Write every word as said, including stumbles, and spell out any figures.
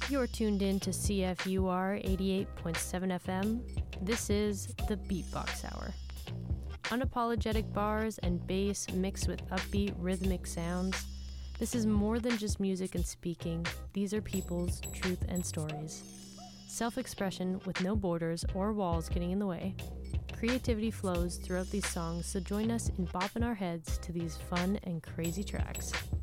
You're tuned in to C F U R eighty-eight point seven F M. This is the Beatbox Hour. Unapologetic bars and bass mixed with upbeat rhythmic sounds. This is more than just music and speaking. These are people's truth and stories. Self-expression with no borders or walls getting in the way. Creativity flows throughout these songs, so join us in bopping our heads to these fun and crazy tracks.